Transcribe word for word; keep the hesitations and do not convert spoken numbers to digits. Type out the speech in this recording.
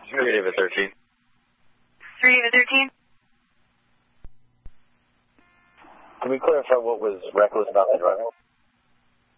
three David thirteen. three David thirteen. Can we clarify what was reckless about the driver?